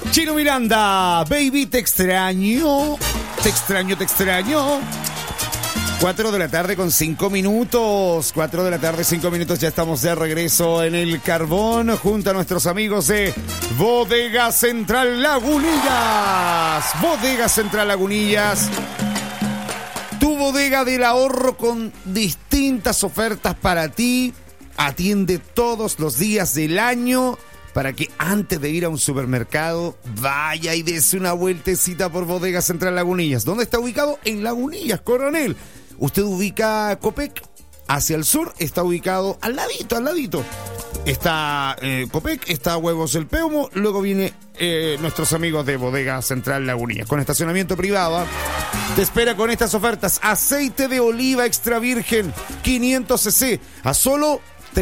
Chino Miranda, baby, te extraño. Te extraño, te extraño. 4 de la tarde con 5 minutos. 4 de la tarde, 5 minutos. Ya estamos de regreso en el Carbón junto a nuestros amigos de Bodega Central Lagunillas. Bodega Central Lagunillas. Tu bodega del ahorro con distintas ofertas para ti. Atiende todos los días del año para que antes de ir a un supermercado vaya y dese una vueltecita por Bodega Central Lagunillas. ¿Dónde está ubicado? En Lagunillas, Coronel. Usted ubica Copec hacia el sur, está ubicado al ladito. Está Copec, está Huevos el Peumo, luego viene nuestros amigos de Bodega Central Lagunillas, con estacionamiento privado. Te espera con estas ofertas. Aceite de oliva extra virgen, 500 cc, a solo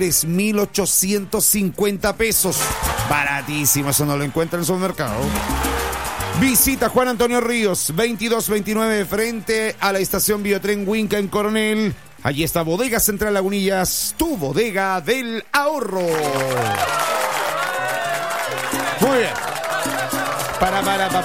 3.850 pesos. Baratísimo, eso no lo encuentra en el supermercado. Visita Juan Antonio Ríos, 2229, frente a la estación Biotren Huinca en Coronel. Allí está Bodega Central Lagunillas, tu bodega del ahorro. Muy bien. Para.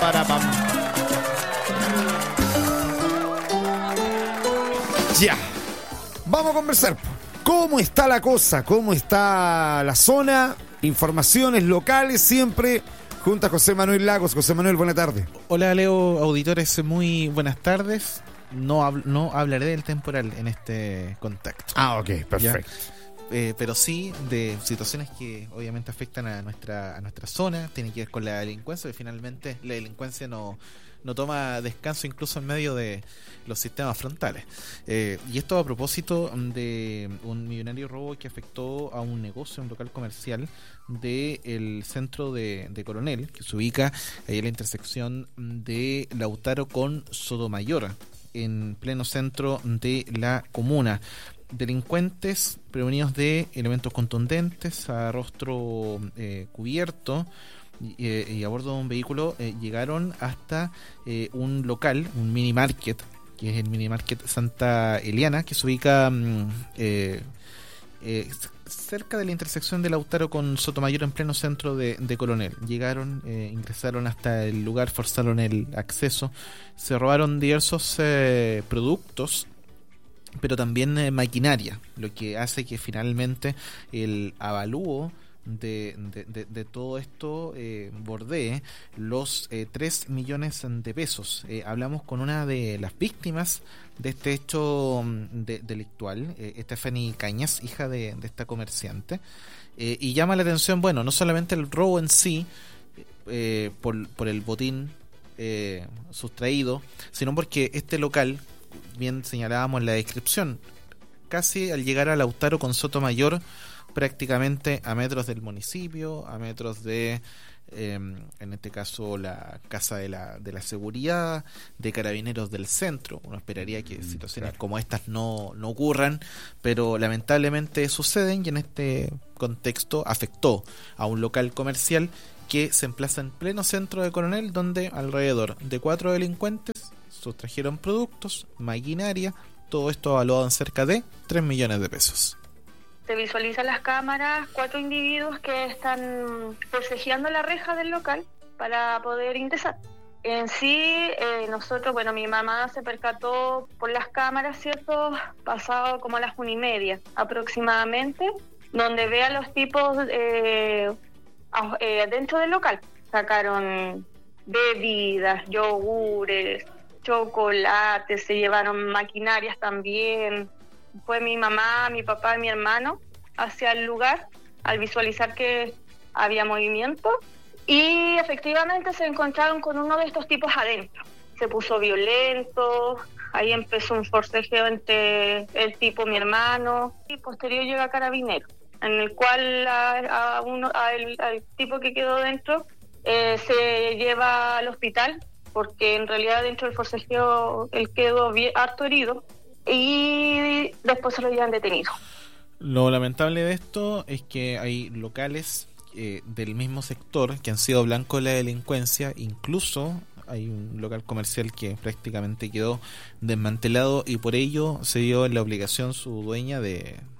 Ya. Vamos a conversar. ¿Cómo está la cosa? ¿Cómo está la zona? Informaciones locales siempre junto a José Manuel Lagos. José Manuel, buena tarde. Hola Leo, auditores, muy buenas tardes. No hablaré del temporal en este contacto. Ah, ok, perfecto. Pero sí de situaciones que obviamente afectan a nuestra zona. Tiene que ver con la delincuencia, que finalmente la delincuencia no toma descanso incluso en medio de los sistemas frontales. Y esto a propósito de un millonario robo que afectó a un negocio, un local comercial del centro de Coronel, que se ubica ahí en la intersección de Lautaro con Sotomayor, en pleno centro de la comuna. Delincuentes prevenidos de elementos contundentes, a rostro cubierto, y a bordo de un vehículo llegaron hasta un local, un mini market, que es el mini market Santa Eliana, que se ubica cerca de la intersección de Lautaro con Sotomayor, en pleno centro de Coronel. Llegaron, ingresaron hasta el lugar, forzaron el acceso, se robaron diversos productos, pero también maquinaria, lo que hace que finalmente el avalúo de todo esto bordee los 3 millones de pesos. Hablamos con una de las víctimas de este hecho delictual, Stephanie Cañas, hija de esta comerciante, y llama la atención, bueno, no solamente el robo en sí, por el botín sustraído, sino porque este local, bien señalábamos en la descripción, casi al llegar a Lautaro con Sotomayor, prácticamente a metros del municipio, a metros de, en este caso, la casa de la seguridad, de carabineros del centro. Uno esperaría que situaciones como estas no ocurran, pero lamentablemente suceden, y en este contexto afectó a un local comercial que se emplaza en pleno centro de Coronel, donde alrededor de 4 delincuentes sustrajeron productos, maquinaria, todo esto evaluado en cerca de 3 millones de pesos. Se visualizan las cámaras, 4 individuos que están forcejeando la reja del local para poder ingresar. En sí, nosotros, mi mamá se percató por las cámaras, ¿cierto? Pasado como a las 1:30 aproximadamente, donde ve a los tipos dentro del local. Sacaron bebidas, yogures, chocolates, se llevaron maquinarias también. Fue mi mamá, mi papá y mi hermano hacia el lugar al visualizar que había movimiento, y efectivamente se encontraron con uno de estos tipos adentro. Se puso violento, ahí empezó un forcejeo entre el tipo, mi hermano, y posterior llega Carabinero, en el cual al tipo que quedó dentro se lleva al hospital, porque en realidad dentro del forcejeo él quedó harto herido, y después se lo llevan detenido. Lo lamentable de esto es que hay locales del mismo sector que han sido blanco de la delincuencia. Incluso hay un local comercial que prácticamente quedó desmantelado, y por ello se dio en la obligación su dueña de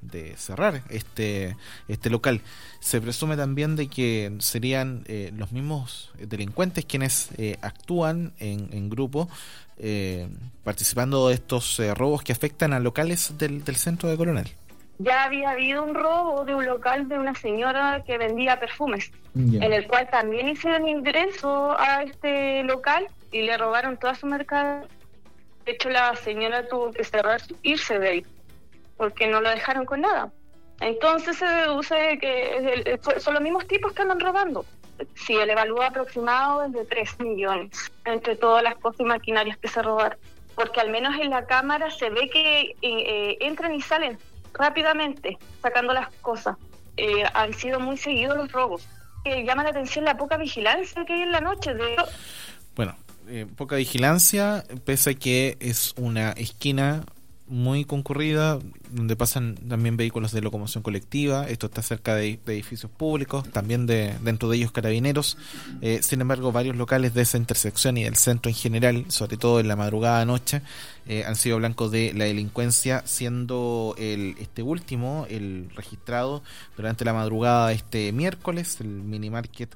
cerrar este local. Se presume también de que serían los mismos delincuentes quienes actúan en grupo, participando de estos robos que afectan a locales del centro de Coronel. Ya había habido un robo de un local de una señora que vendía perfumes, en el cual también hicieron ingreso a este local y le robaron toda su mercadería. De hecho, la señora tuvo que cerrar, irse de ahí, porque no lo dejaron con nada. Entonces se deduce que son los mismos tipos que andan robando. Sí, el evalúo aproximado es de 3 millones entre todas las cosas y maquinarias que se robaron. Porque al menos en la cámara se ve que entran y salen rápidamente, sacando las cosas. Han sido muy seguidos los robos. Llama la atención la poca vigilancia que hay en la noche. Bueno, poca vigilancia, pese a que es una esquina muy concurrida, donde pasan también vehículos de locomoción colectiva. Esto está cerca de edificios públicos, también dentro de ellos carabineros. Sin embargo, varios locales de esa intersección y del centro en general, sobre todo en la madrugada noche, han sido blancos de la delincuencia, siendo este último el registrado durante la madrugada de este miércoles, el mini market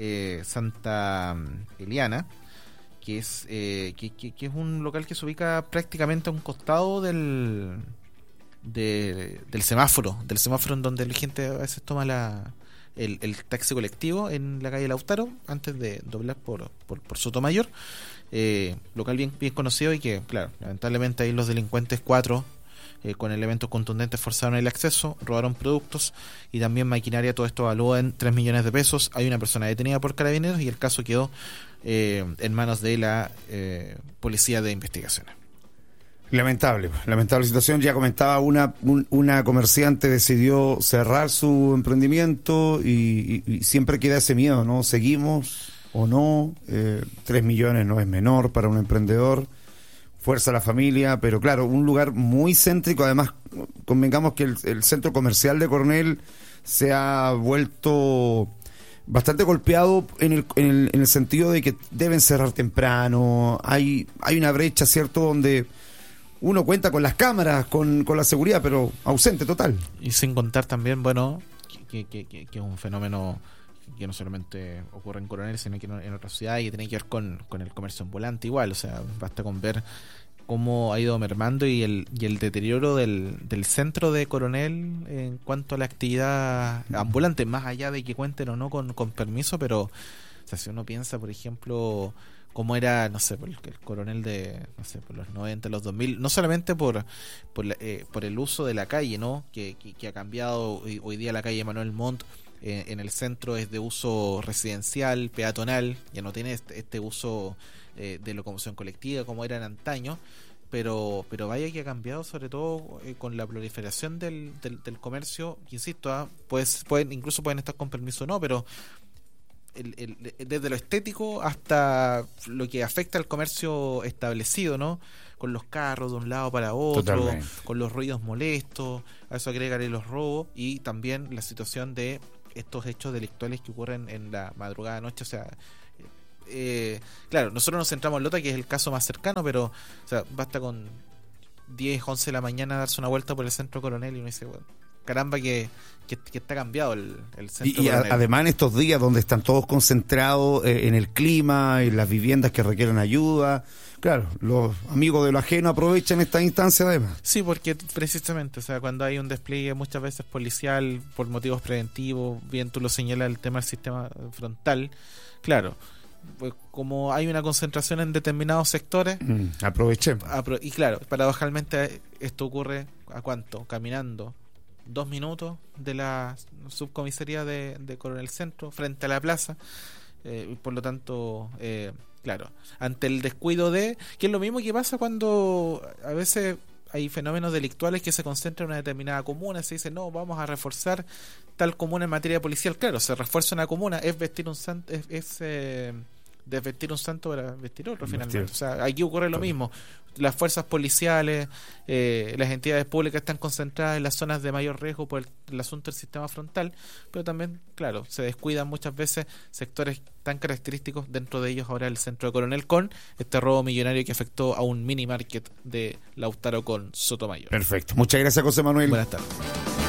Santa Eliana, que es un local que se ubica prácticamente a un costado del semáforo en donde la gente a veces toma el taxi colectivo en la calle Lautaro antes de doblar por Sotomayor. Local bien conocido y que, claro, lamentablemente ahí los delincuentes 4 con elementos contundentes forzaron el acceso, robaron productos y también maquinaria. Todo esto evalúa en 3 millones de pesos. Hay una persona detenida por carabineros y el caso quedó en manos de la Policía de Investigaciones. Lamentable situación. Ya comentaba, una comerciante decidió cerrar su emprendimiento y siempre queda ese miedo, ¿no? ¿Seguimos o no? 3 millones no es menor para un emprendedor. Fuerza a la familia, pero claro, un lugar muy céntrico. Además, convengamos que el centro comercial de Coronel se ha vuelto bastante golpeado en el sentido de que deben cerrar temprano. Hay una brecha, ¿cierto?, donde uno cuenta con las cámaras, con la seguridad, pero ausente total. Y sin contar también, bueno, que es un fenómeno que no solamente ocurre en Coronel, sino que en otras ciudades, y tiene que ver con el comercio ambulante igual. O sea, basta con ver cómo ha ido mermando y el deterioro del centro de Coronel en cuanto a la actividad ambulante, más allá de que cuenten o no con permiso. Pero, o sea, si uno piensa, por ejemplo, cómo era, no sé, el Coronel de, no sé, por los 90, los 2000, no solamente por el uso de la calle, ¿no?, que ha cambiado. Hoy día la calle Manuel Montt en el centro es de uso residencial, peatonal, ya no tiene este uso de locomoción colectiva como era en antaño, pero vaya que ha cambiado, sobre todo con la proliferación del comercio, que insisto, incluso pueden estar con permiso o no, pero desde lo estético hasta lo que afecta al comercio establecido, ¿no?, con los carros de un lado para otro. Totalmente. Con los ruidos molestos, a eso agregaré los robos y también la situación de estos hechos delictuales que ocurren en la madrugada noche. O sea, claro, nosotros nos centramos en Lota, que es el caso más cercano, pero, o sea, basta con 10, 11 de la mañana darse una vuelta por el centro Coronel y uno dice, bueno, caramba que está cambiado el centro. Y además en estos días donde están todos concentrados en el clima, en las viviendas que requieren ayuda, claro, los amigos de lo ajeno aprovechan esta instancia además. Sí, porque precisamente, o sea, cuando hay un despliegue muchas veces policial por motivos preventivos, bien tú lo señalas, el tema del sistema frontal, claro, pues como hay una concentración en determinados sectores, aprovechemos. Y claro, paradojalmente esto ocurre ¿a cuánto? Caminando 2 minutos de la subcomisaría de Coronel Centro frente a la plaza. Por lo tanto, claro, ante el descuido que es lo mismo que pasa cuando a veces hay fenómenos delictuales que se concentran en una determinada comuna, se dice, no, vamos a reforzar tal comuna en materia policial. Claro, se refuerza una comuna, es vestir un santo, desvestir un santo para vestir otro, finalmente. O sea, aquí ocurre lo mismo. Las fuerzas policiales, las entidades públicas están concentradas en las zonas de mayor riesgo por el asunto del sistema frontal, pero también, claro, se descuidan muchas veces sectores tan característicos, dentro de ellos ahora el centro de Coronel, con este robo millonario que afectó a un mini market de Lautaro con Sotomayor. Perfecto. Muchas gracias, José Manuel. Buenas tardes.